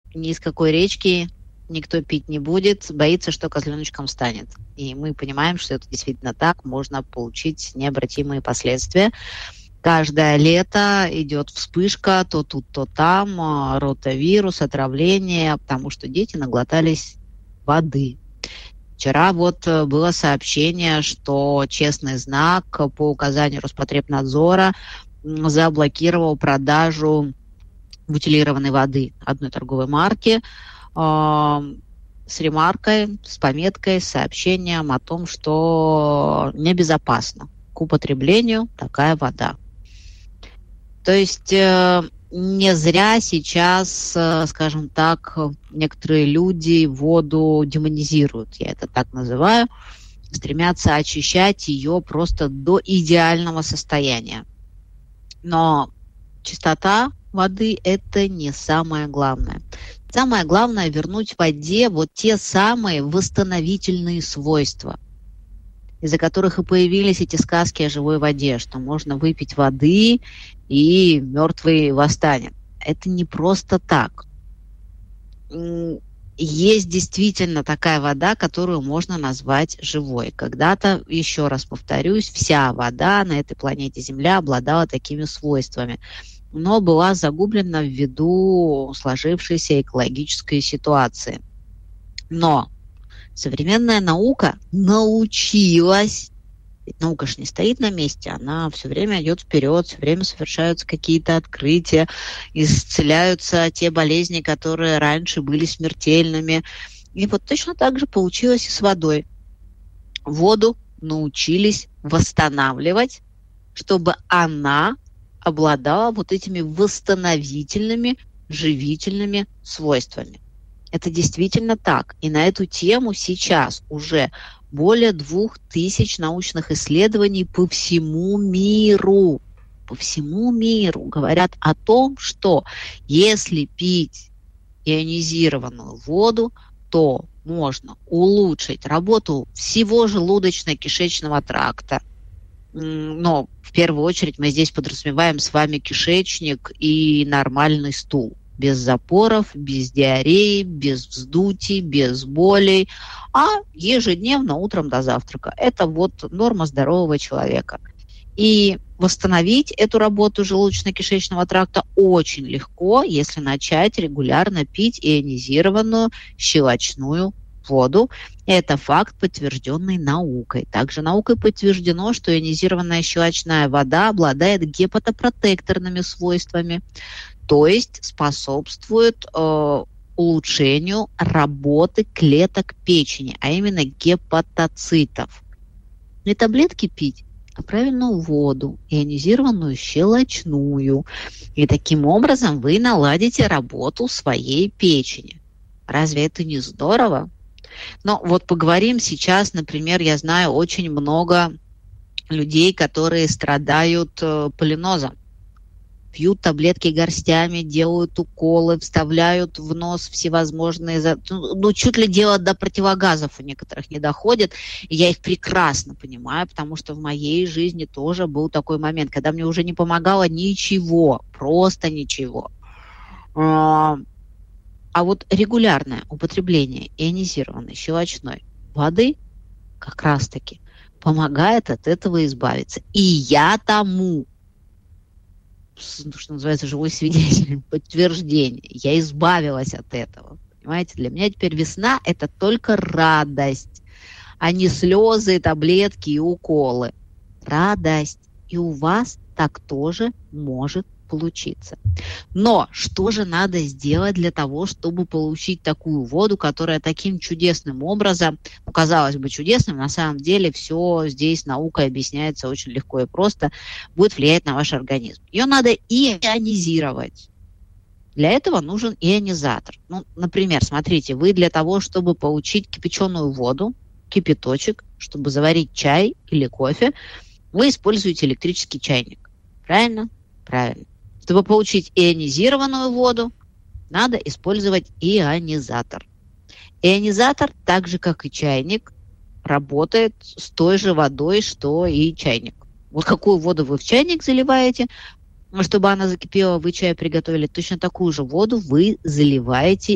ни из какой речки никто пить не будет, боится, что козленочком станет. И мы понимаем, что это действительно так, можно получить необратимые последствия. Каждое лето идет вспышка, то тут, то там, ротавирус, отравление, потому что дети наглотались воды. Вчера было сообщение, что «Честный знак» по указанию Роспотребнадзора заблокировал продажу бутилированной воды одной торговой марки с ремаркой, с пометкой, с сообщением о том, что небезопасно к употреблению такая вода. То есть не зря сейчас, скажем так, некоторые люди воду демонизируют, я это так называю, стремятся очищать ее просто до идеального состояния. Но чистота воды – это не самое главное. Самое главное – вернуть воде те самые восстановительные свойства, из-за которых и появились эти сказки о живой воде, что можно выпить воды, и мертвый восстанет. Это не просто так. Есть действительно такая вода, которую можно назвать живой. Когда-то, еще раз повторюсь, вся вода на этой планете Земля обладала такими свойствами, но была загублена ввиду сложившейся экологической ситуации. Но современная наука научилась, ведь наука же не стоит на месте, она все время идет вперед, все время совершаются какие-то открытия, исцеляются те болезни, которые раньше были смертельными. И точно так же получилось и с водой. Воду научились восстанавливать, чтобы она обладала этими восстановительными, живительными свойствами. Это действительно так. И на эту тему сейчас уже более 2000 научных исследований по всему миру. По всему миру говорят о том, что если пить ионизированную воду, то можно улучшить работу всего желудочно-кишечного тракта. Но в первую очередь мы здесь подразумеваем с вами кишечник и нормальный стул. Без запоров, без диареи, без вздутий, без болей, а ежедневно утром до завтрака. Это норма здорового человека. И восстановить эту работу желудочно-кишечного тракта очень легко, если начать регулярно пить ионизированную щелочную воду. Это факт, подтвержденный наукой. Также наукой подтверждено, что ионизированная щелочная вода обладает гепатопротекторными свойствами, то есть способствует улучшению работы клеток печени, а именно гепатоцитов. Не таблетки пить, а правильную воду, ионизированную щелочную. И таким образом вы наладите работу своей печени. Разве это не здорово? Но поговорим сейчас, например, я знаю очень много людей, которые страдают полинозом. Пьют таблетки горстями, делают уколы, вставляют в нос всевозможные... чуть ли дело до противогазов у некоторых не доходит. И я их прекрасно понимаю, потому что в моей жизни тоже был такой момент, когда мне уже не помогало ничего, просто ничего. А регулярное употребление ионизированной щелочной воды как раз-таки помогает от этого избавиться. И я тому, что называется, живой свидетель, подтверждение. Я избавилась от этого. Понимаете, для меня теперь весна – это только радость, а не слезы, таблетки и уколы. Радость. И у вас так тоже может получиться. Но что же надо сделать для того, чтобы получить такую воду, которая таким чудесным образом, казалось бы, чудесным, на самом деле все здесь наукой объясняется очень легко и просто, будет влиять на ваш организм. Ее надо ионизировать. Для этого нужен ионизатор. Например, смотрите, вы для того, чтобы получить кипяченую воду, кипяточек, чтобы заварить чай или кофе, вы используете электрический чайник. Правильно? Правильно. Чтобы получить ионизированную воду, надо использовать ионизатор. Ионизатор, так же как и чайник, работает с той же водой, что и чайник. Какую воду вы в чайник заливаете, чтобы она закипела, вы чай приготовили, точно такую же воду вы заливаете